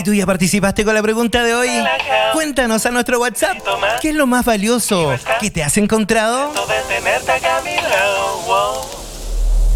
¿Y tú ya participaste con la pregunta de hoy? Cuéntanos a nuestro WhatsApp. ¿Qué es lo más valioso que te has encontrado? De tenerte acá a mi lado, wow.